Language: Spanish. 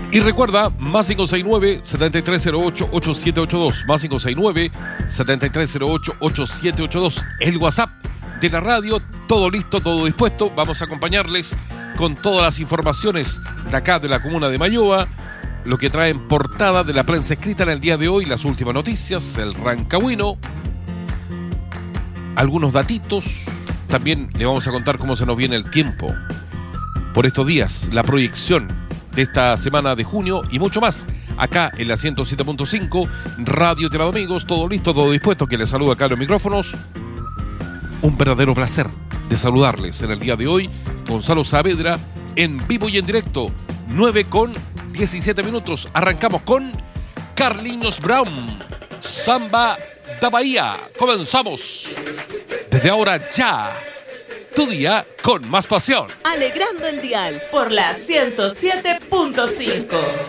Y recuerda, más 569-7308-8782, más 569-7308-8782, el WhatsApp de la radio, todo listo, todo dispuesto. Vamos a acompañarles con todas las informaciones de acá de la comuna de Mayoa, lo que trae en portada de la prensa escrita en el día de hoy, las últimas noticias, el Rancagüino, algunos datitos. También le vamos a contar cómo se nos viene el tiempo por estos días, la proyección de esta semana de junio y mucho más, acá en la 107.5, Radio Tierra de Amigos, todo listo, todo dispuesto, que les saluda acá en los micrófonos. Un verdadero placer de saludarles en el día de hoy, Gonzalo Saavedra, en vivo y en directo, 9:17. Arrancamos con Carlinhos Brown, Samba da Bahía. Comenzamos desde ahora ya. Tu día con más pasión. Alegrando el dial por la 107.5.